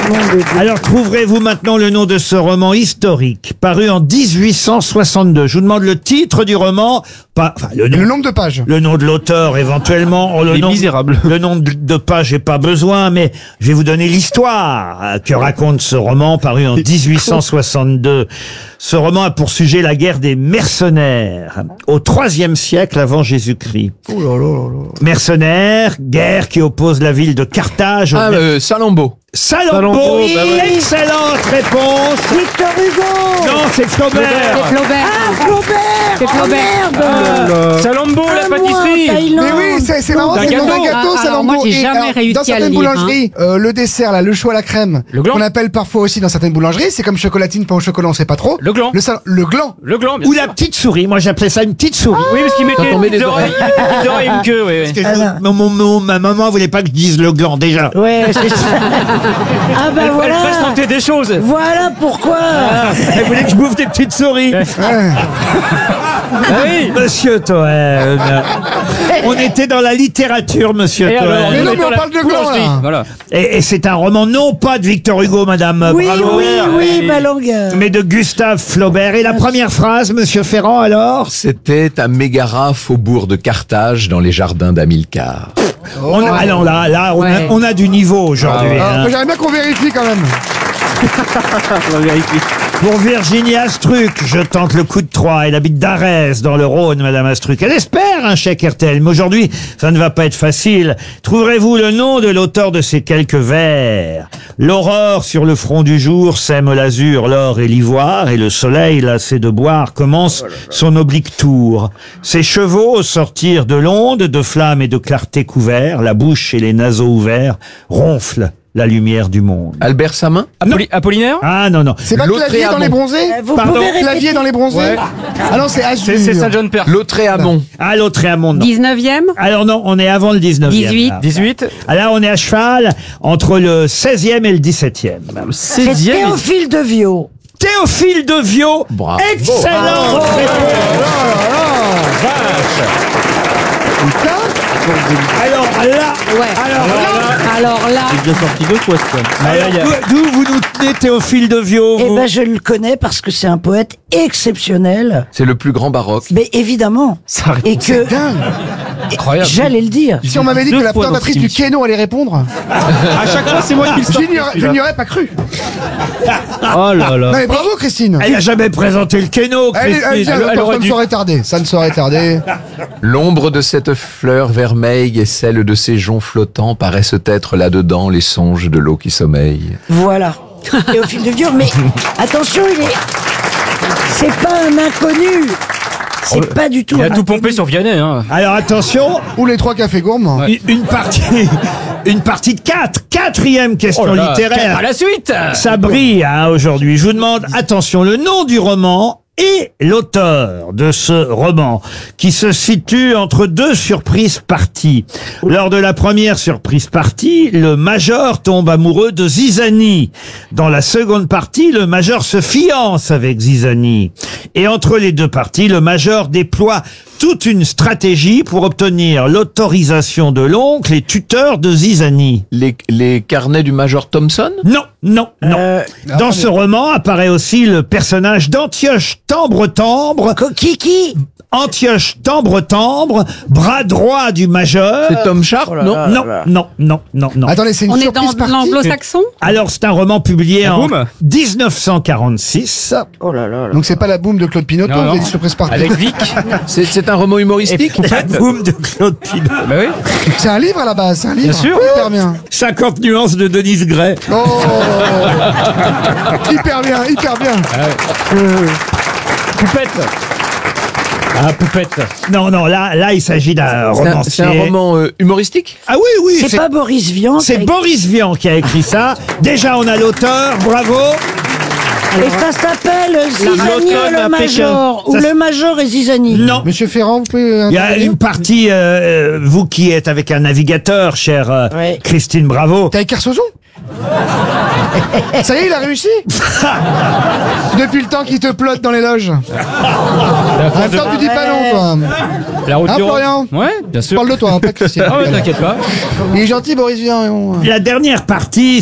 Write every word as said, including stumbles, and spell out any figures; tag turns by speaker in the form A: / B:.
A: Alors, trouverez-vous maintenant le nom de ce roman historique, paru en dix-huit cent soixante-deux. Je vous demande le titre du roman, pas, enfin, le, nom,
B: Le nombre de pages.
A: le nom de l'auteur éventuellement. Oh, le
C: Les
A: nom,
C: Misérables.
A: Le nom de, de page, j'ai pas besoin, mais je vais vous donner l'histoire euh, que raconte ce roman, paru en dix-huit cent soixante-deux. Ce roman a pour sujet la guerre des mercenaires, au troisième siècle avant Jésus-Christ.
B: Oh là là là là.
A: Mercenaires, guerre qui oppose la ville de Carthage au
D: Ah, euh, Salammbô.
A: Salammbô.
C: Salammbô, bah ouais.
A: Excellente réponse.
E: Victor Hugo.
A: Non, c'est Flaubert.
F: C'est Flaubert.
E: Ah, Flaubert.
F: C'est Flaubert.
E: Oh, merde.
C: Salammbô, la
E: Ah, moi,
C: pâtisserie.
E: Thaïlande.
B: Mais oui, c'est c'est marrant,
C: D'un
B: c'est le nom d'un
C: gâteau.
B: gâteau,
F: Ah,
B: ça
F: alors moi, j'ai
B: Et,
F: jamais
B: alors,
F: réussi
B: dans
F: à
B: certaines
F: le lire,
B: boulangeries, euh, le dessert, là, le choix à la crème,
C: Le gland.
B: qu'on appelle parfois aussi dans certaines boulangeries, c'est comme chocolatine, pain au chocolat, on sait pas trop.
C: Le gland.
B: Le, sal- le gland.
C: Le gland, bien
A: Ou
C: sûr.
A: la petite souris. Moi, j'appelais ça une petite souris.
C: Oui, parce qu'il mettait
D: tombait
C: des
D: des
C: oreilles, des petites oreilles et une queue, oui, oui.
A: Parce que
E: Ah,
A: je- mon, mon- mon- ma maman voulait pas que je dise le gland, déjà.
E: Ouais, c'est ça. Ah bah
C: Elle, elle
E: voilà.
C: présentait des choses.
E: Voilà pourquoi.
A: Elle voulait que je bouffe des petites souris.
C: Ah oui.
A: Monsieur Toen. On était dans la littérature, monsieur
C: Et alors,
A: Toen.
B: Mais
C: on
B: non,
C: est
B: mais
C: dans
B: on
C: la
B: parle de gland,
C: boulangerie.
B: là.
C: Voilà.
A: Et, et c'est un roman non pas de Victor Hugo, madame
E: Oui,
A: Bravo,
E: oui, oui,
C: oui.
E: ma langue.
A: mais de Gustave Flaubert. Et la première phrase, monsieur Ferrand, alors
D: C'était à Mégara, faubourg de Carthage, dans les jardins d'Hamilcar.
A: on a, ah non, là, là, on, a,
F: Ouais.
A: on a du niveau aujourd'hui.
B: Alors,
A: hein.
B: moi, j'aimerais bien qu'on vérifie quand même.
C: On va vérifier.
A: Pour Virginie Astruc, je tente le coup de trois. Elle habite d'Arès, dans le Rhône, madame Astruc. Elle espère un chèque R T L, mais aujourd'hui, ça ne va pas être facile. Trouverez-vous le nom de l'auteur de ces quelques vers? L'aurore sur le front du jour sème l'azur, l'or et l'ivoire, et le soleil, lassé de boire, commence son oblique tour. Ses chevaux, au sortir de l'onde, de flammes et de clarté couverts, la bouche et les naseaux ouverts, ronflent la lumière du monde.
D: Albert Samin?
C: Appoli- Apollinaire.
A: Ah non, non.
B: C'est pas
D: L'autre
B: clavier
D: est à
B: dans les
D: Mont.
B: bronzés?
E: Euh, Vous
A: Pardon,
E: pouvez répéter.
B: Clavier dans les bronzés?
C: Ouais.
B: Ah non, c'est Azur.
C: C'est c'est Saint-John Perse.
D: Lautréamont.
A: Ah, l'autre est à monde.
F: dix-neuvième.
A: Alors non, on est avant le dix-neuvième.
F: dix-huit.
A: là.
C: dix-huit.
A: Alors on est à cheval entre le seizième et le dix-septième.
E: C'est
C: seizième.
E: Théophile de Viau.
A: Théophile de Viau.
D: Bravo.
A: Excellente réponse. Alors là,
F: Ouais.
A: alors là,
F: Alors là,
C: bien sorti de quoi, ça.
A: alors, d'où d'où vous nous tenez Théophile de Viau,
E: Eh
A: vous
E: ben, je le connais parce que c'est un poète exceptionnel.
D: C'est le plus grand baroque.
E: Mais évidemment.
C: Ça
E: Et que,
B: Dingue.
C: Incroyable.
E: j'allais le dire.
B: Si on m'avait dit
C: Deux
B: que la
C: fois dans
B: présentatrice
C: cette
B: du
C: émission.
B: Keno allait répondre,
C: À chaque fois, c'est moi qui le sors.
B: je n'y aurais- je n'y aurais pas cru.
C: Oh là
B: Non
C: là.
B: mais bravo Christine.
A: Elle n'a jamais présenté le Keno,
B: Elle, elle,
A: Christine.
B: vient,
C: elle- elle
B: ça
C: aurait
B: ne
C: dû.
B: saurait tarder. Ça ne saurait tarder.
D: L'ombre de cette fleur vermeille et celle de ces joncs flottants paraissent être là-dedans les songes de l'eau qui sommeille.
E: Voilà. Théophile de Viau. Mais attention, il est. C'est pas un inconnu. C'est pas du tout.
C: Il a
E: un
C: tout
E: inconnu.
C: pompé sur Vianney, hein.
A: Alors attention,
B: Ou les trois cafés gourmands.
C: Ouais.
A: une- une partie, une partie de quatre, quatrième question
C: Oh là là,
A: littéraire.
C: À la suite.
A: Ça brille hein, aujourd'hui. Je vous demande, attention, le nom du roman et l'auteur de ce roman, qui se situe entre deux surprises parties. Lors de la première surprise partie, le major tombe amoureux de Zizanie. Dans la seconde partie, le major se fiance avec Zizanie. Et entre les deux parties, le major déploie toute une stratégie pour obtenir l'autorisation de l'oncle et tuteur de Zizanie.
D: Les, les carnets du major Thompson?
A: Non, non, non.
E: Euh,
A: Dans ce roman apparaît aussi le personnage d'Antioche Tambre-Tambre.
E: Co- Qui, qui
A: Antioche Tambre-Tambre, bras droit du majeur.
D: C'est Tom Sharp,
E: Oh là
D: non?
E: là.
A: Non, non, non, non, non.
B: Attendez, c'est une
F: on est
B: surprise
F: dans
B: partie.
F: l'anglo-saxon.
A: Alors, c'est un roman publié
C: La
A: en
C: Boum
A: dix-neuf cent quarante-six.
E: Oh là là là.
B: Donc c'est pas la boum de Claude Pinoteau,
C: Non,
B: vous
C: non.
B: avez dit surprise partie.
C: Avec Vic.
D: C'est c'est un roman humoristique?
A: La boum de Claude Pinot.
C: Bah oui.
B: C'est un livre à la base, c'est un livre.
C: Bien sûr.
B: Hyper bien.
A: cinquante nuances de Denise Gray.
B: Oh hyper bien, hyper bien.
C: Poupette. Ah, Poupette.
A: Non, non, là, là, il s'agit d'un
D: C'est un-
A: romancier.
D: C'est un roman euh, humoristique?
A: Ah oui, oui.
E: C'est pas Boris Vian.
A: C'est
E: qui a-
A: Boris Vian qui a écrit ça. Déjà, on a l'auteur. Bravo.
E: Et ça s'appelle Zizanie
C: l'automne
E: et le
C: à
E: Major. Ou
A: Ça,
E: le Major et Zizanie.
A: Non.
B: Monsieur Ferrand, vous pouvez euh,
A: Il y a
B: intervenir
A: une partie, euh, euh, vous qui êtes avec un navigateur, chère euh,
E: Ouais.
A: Christine Bravo.
B: T'es avec Kersozon? Ça y est, il a réussi. Depuis le temps qu'il te plotte dans les loges. En même temps, tu dis pas non, toi.
C: La route
B: Hein,
C: du Rhum.
B: Florian
C: Ouais, bien sûr.
B: Parle de toi, hein, pas de Christian.
C: Ah ouais, t'inquiète pas.
B: Il est gentil, Boris Vian. mais bon.
A: La dernière partie,